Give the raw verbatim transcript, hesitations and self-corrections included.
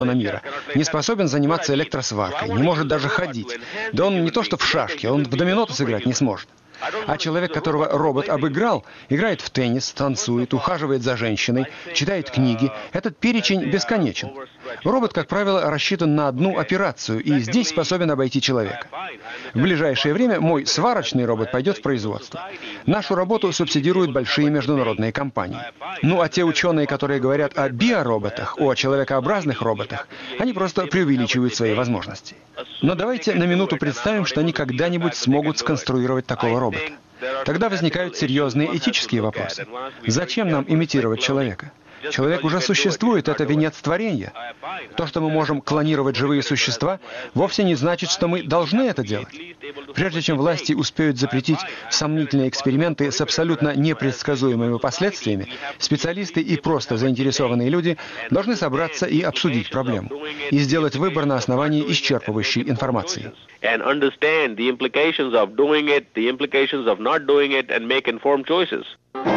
мира, не способен заниматься электросваркой, не может даже ходить. Да он не то что в шашки, он в домино-то сыграть не сможет. А человек, которого робот обыграл, играет в теннис, танцует, ухаживает за женщиной, читает книги. Этот перечень бесконечен. Робот, как правило, рассчитан на одну операцию и здесь способен обойти человека. В ближайшее время мой сварочный робот пойдет в производство. Нашу работу субсидируют большие международные компании. Ну а те ученые, которые говорят о биороботах, о человекообразных роботах, они просто преувеличивают свои возможности. Но давайте на минуту представим, что они когда-нибудь смогут сконструировать такого робота. Тогда возникают серьезные этические вопросы. Зачем нам имитировать человека? Человек уже существует, это венец творения. То, что мы можем клонировать живые существа, вовсе не значит, что мы должны это делать. Прежде чем власти успеют запретить сомнительные эксперименты с абсолютно непредсказуемыми последствиями, специалисты и просто заинтересованные люди должны собраться и обсудить проблему, и сделать выбор на основании исчерпывающей информации. And understand the implications of doing it, the implications of not doing it, and make informed choices.